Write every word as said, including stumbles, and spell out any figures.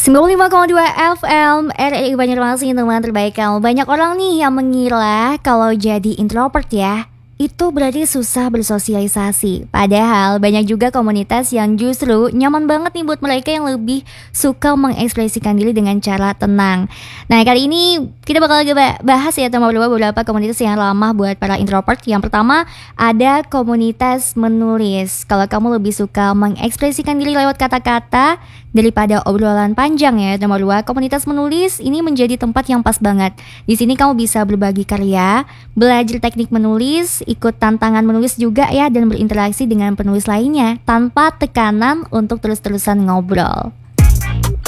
sembilan puluh lima koma dua F M R R I Banjarmasin, teman terbaik kamu. Banyak orang nih yang mengira kalau jadi introvert ya itu berarti susah bersosialisasi. Padahal banyak juga komunitas yang justru nyaman banget nih buat mereka yang lebih suka mengekspresikan diri dengan cara tenang. Nah, kali ini kita bakal lagi bahas ya teman beberapa komunitas yang ramah buat para introvert. Yang pertama ada komunitas menulis. Kalau kamu lebih suka mengekspresikan diri lewat kata-kata daripada obrolan panjang ya, nomor dua, komunitas menulis ini menjadi tempat yang pas banget. Di sini kamu bisa berbagi karya, belajar teknik menulis, ikut tantangan menulis juga ya, dan berinteraksi dengan penulis lainnya tanpa tekanan untuk terus-terusan ngobrol.